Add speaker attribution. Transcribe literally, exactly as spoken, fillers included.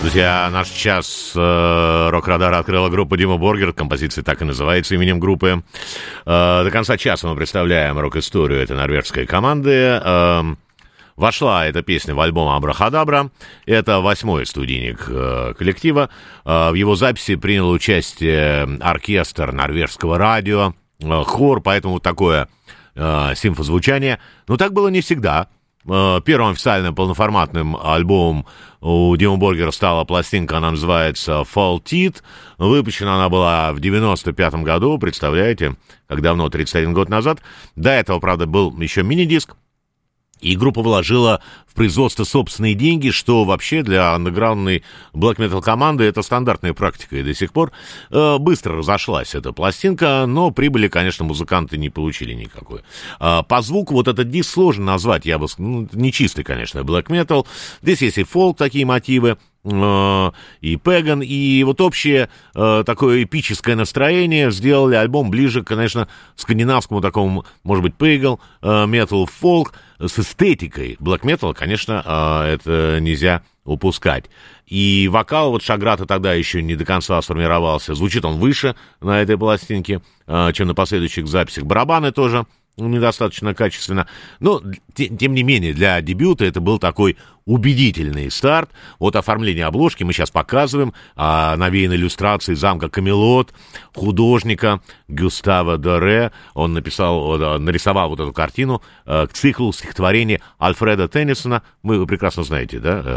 Speaker 1: Друзья, наш час э, рок-радара открыла группа Дима Боргер. Композиция так и называется именем группы. Э, до конца часа мы представляем рок-историю этой норвежской команды. Э, вошла эта песня в альбом «Абрахадабра». Это восьмой студийник э, коллектива. Э, в его записи принял участие оркестр норвежского радио, э, хор, поэтому вот такое э, симфозвучание. Но так было не всегда. Первым официальным полноформатным альбомом у Димы Боргера стала пластинка, она называется «Faulted». Выпущена она была в девяносто пятом году, представляете, как давно, тридцать один год назад. До этого, правда, был еще мини-диск. И группа вложила в производство собственные деньги, что вообще для андеграундной блэк-метал команды это стандартная практика. И до сих пор э, быстро разошлась эта пластинка, но прибыли, конечно, музыканты не получили никакой. Э, по звуку вот этот диск сложно назвать, я бы сказал, ну, не чистый, конечно, блэк-метал. Здесь есть и фолк, такие мотивы, э, и пэган, и вот общее э, такое эпическое настроение. Сделали альбом ближе, конечно, скандинавскому такому, может быть, пэгал, э, метал, фолк, с эстетикой блэк-металла, конечно, это нельзя упускать. И вокал вот Шаграта тогда еще не до конца сформировался. Звучит он выше на этой пластинке, чем на последующих записях. Барабаны тоже недостаточно качественно. Но, тем не менее, для дебюта это был такой убедительный старт. Вот оформление обложки мы сейчас показываем. А, навеяно иллюстрацией замка Камелот, художника Гюстава Доре. Он написал, нарисовал вот эту картину к циклу стихотворений Альфреда Теннисона. Вы прекрасно знаете, да,